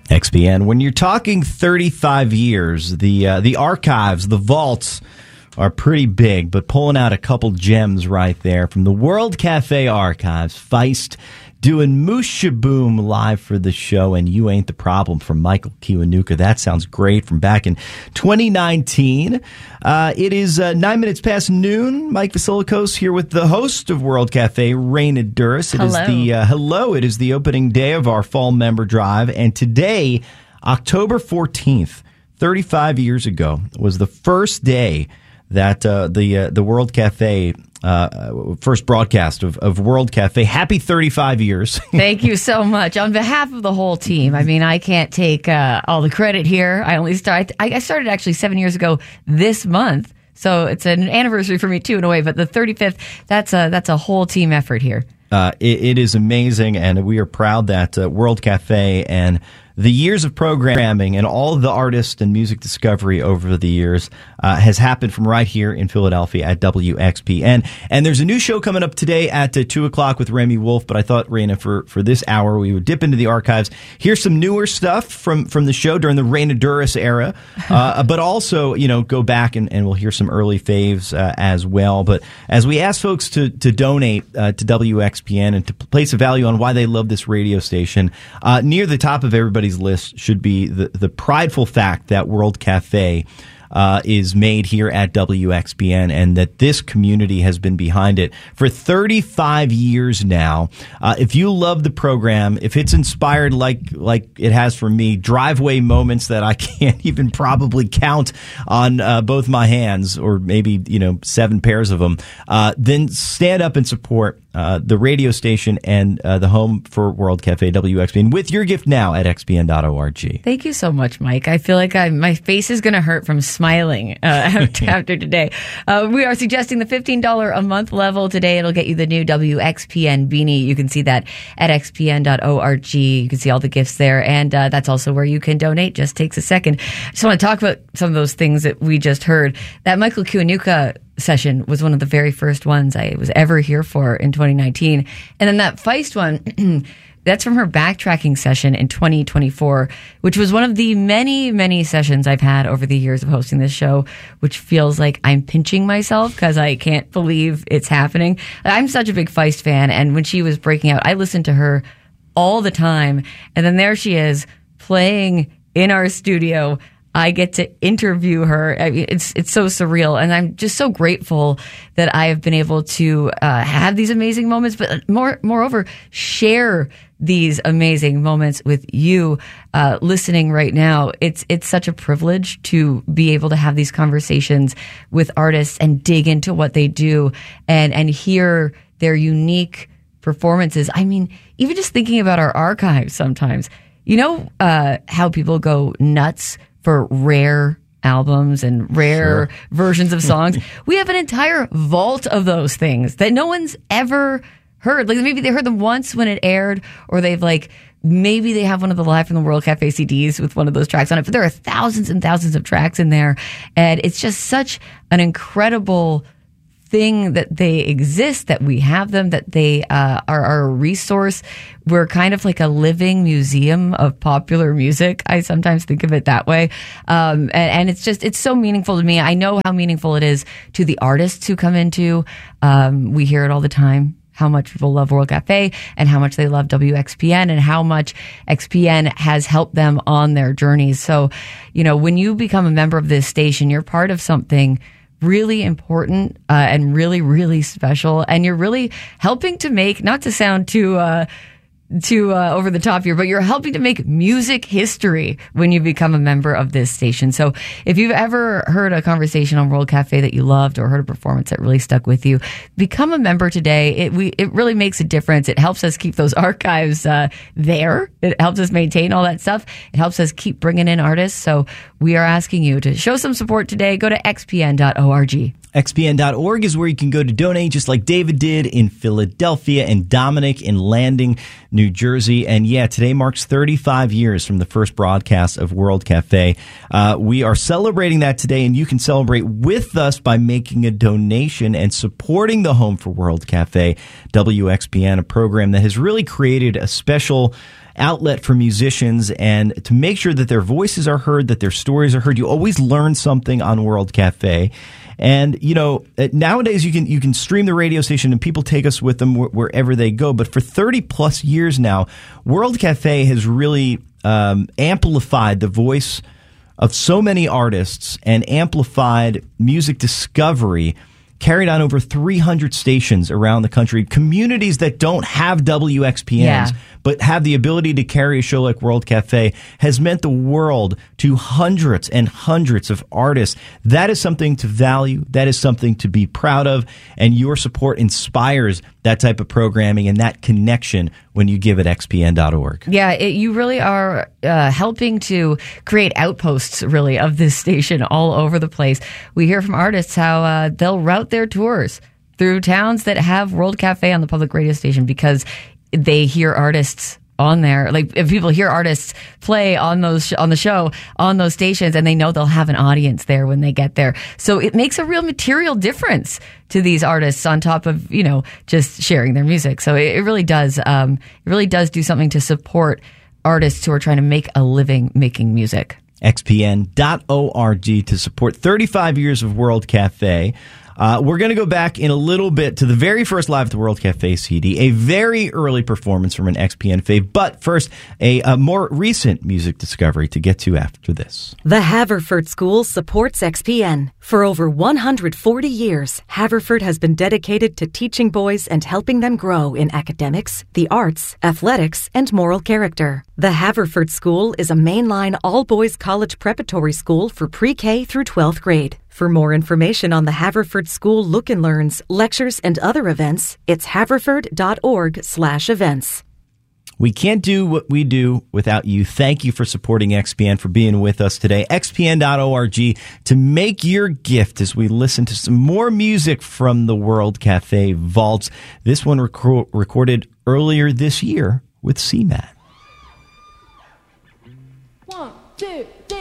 XPN. When you're talking 35 years, the archives, the vaults are pretty big, but pulling out a couple gems right there from the World Cafe archives. Feist doing Moose Shaboom live for the show, and You Ain't the Problem from Michael Kiwanuka. That sounds great from back in 2019. It is 9 minutes past noon. Mike Vasilikos here with the host of World Cafe, Raina Douris. It is the opening day of our fall member drive, and today, October 14th, 35 years ago, was the first day that the World Cafe first broadcast of World Cafe. Happy 35 years. Thank you so much. On behalf of the whole team, I mean, I can't take all the credit here. I started actually 7 years ago this month, so it's an anniversary for me too in a way, but the 35th, that's a whole team effort here. It is amazing, and we are proud that World Cafe and the years of programming and all of the artists and music discovery over the years has happened from right here in Philadelphia at WXPN. And there's a new show coming up today at 2 o'clock with Remy Wolf, but I thought, Raina, for this hour, we would dip into the archives, hear some newer stuff from the show during the Raina Douris era, but also, go back and we'll hear some early faves as well. But as we ask folks to donate to WXPN and to place a value on why they love this radio station, near the top of everybody's list should be the prideful fact that World Cafe is made here at WXPN, and that this community has been behind it for 35 years now. If you love the program, if it's inspired like it has for me, driveway moments that I can't even probably count on both my hands, or maybe 7 pairs of them, then stand up and support the radio station and the home for World Cafe, WXPN, with your gift now at xpn.org. Thank you so much, Mike. I feel like my face is going to hurt from smiling after today. We are suggesting the $15 a month level today. It'll get you the new WXPN beanie. You can see that at xpn.org. You can see all the gifts there, and that's also where you can donate. Just takes a second. I just want to talk about some of those things that we just heard. That Michael Kiwanuka session was one of the very first ones I was ever here for in 2019. And then that Feist one, that's from her backtracking session in 2024, which was one of the many, many sessions I've had over the years of hosting this show, which feels like I'm pinching myself because I can't believe it's happening. I'm such a big Feist fan, and when she was breaking out, I listened to her all the time. And then there she is playing in our studio. I get to interview her. I mean, it's so surreal, and I'm just so grateful that I have been able to have these amazing moments, but moreover, share these amazing moments with you listening right now. It's such a privilege to be able to have these conversations with artists and dig into what they do and hear their unique performances. I mean, even just thinking about our archives sometimes, how people go nuts for rare albums and rare versions of songs. We have an entire vault of those things that no one's ever heard. Like maybe they heard them once when it aired, or maybe they have one of the Live from the World Cafe CDs with one of those tracks on it. But there are thousands and thousands of tracks in there, and it's just such an incredible thing that they exist, that we have them, that they are a resource. We're kind of like a living museum of popular music. I sometimes think of it that way. And it's so meaningful to me. I know how meaningful it is to the artists who come into. We hear it all the time, how much people love World Cafe and how much they love WXPN and how much XPN has helped them on their journeys. So, when you become a member of this station, you're part of something really important and really, really special. And you're really helping to make, not to sound too over the top here, but you're helping to make music history when you become a member of this station. So if you've ever heard a conversation on World Cafe that you loved, or heard a performance that really stuck with you, become a member today. It really makes a difference. It helps us keep those archives there. It helps us maintain all that stuff. It helps us keep bringing in artists. So we are asking you to show some support today. Go to xpn.org. XPN.org is where you can go to donate, just like David did in Philadelphia and Dominic in Landing, New Jersey. And yeah, today marks 35 years from the first broadcast of World Cafe. We are celebrating that today, and you can celebrate with us by making a donation and supporting the home for World Cafe, WXPN, a program that has really created a special outlet for musicians and to make sure that their voices are heard, that their stories are heard. You always learn something on World Cafe. And, you know, nowadays you can stream the radio station and people take us with them wherever they go. But for 30 plus years now, World Cafe has really amplified the voice of so many artists and amplified music discovery, carried on over 300 stations around the country, communities that don't have WXPNs, but have the ability to carry a show like World Cafe, has meant the world to hundreds and hundreds of artists. That is something to value. That is something to be proud of. And your support inspires that type of programming and that connection when you give at xpn.org. Yeah, you really are helping to create outposts, really, of this station all over the place. We hear from artists how they'll route their tours through towns that have World Cafe on the public radio station because they hear artists on there. Like, if people hear artists play on the show on those stations, and they know they'll have an audience there when they get there. So it makes a real material difference to these artists on top of, you know, just sharing their music. So it really does. It really does do something to support artists who are trying to make a living making music. xpn.org to support 35 years of World Cafe. We're going to go back in a little bit to the very first Live at the World Cafe CD, a very early performance from an XPN fave, but first, a more recent music discovery to get to after this. The Haverford School supports XPN. For over 140 years, Haverford has been dedicated to teaching boys and helping them grow in academics, the arts, athletics, and moral character. The Haverford School is a mainline all-boys college preparatory school for pre-K through 12th grade. For more information on the Haverford School Look and Learns, lectures, and other events, it's haverford.org/events. We can't do what we do without you. Thank you for supporting XPN, for being with us today. xpn.org to make your gift as we listen to some more music from the World Cafe vaults. This one recorded earlier this year with CMAT.